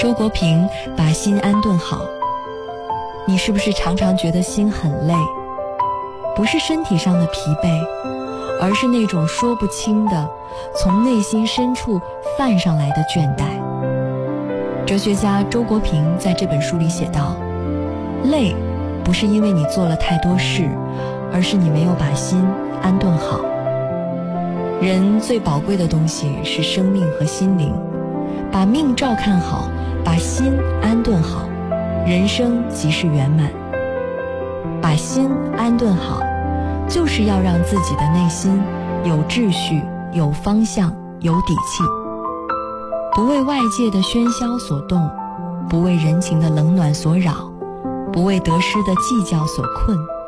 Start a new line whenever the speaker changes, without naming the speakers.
周国平把心安顿好。你是不是常常觉得心很累？不是身体上的疲惫，而是那种说不清的从内心深处泛上来的倦怠。哲学家周国平在这本书里写道，累不是因为你做了太多事，而是你没有把心安顿好。人最宝贵的东西是生命和心灵，把命照看好，把心安顿好，人生即是圆满。把心安顿好，就是要让自己的内心有秩序、有方向、有底气，不为外界的喧嚣所动，不为人情的冷暖所扰，不为得失的计较所困。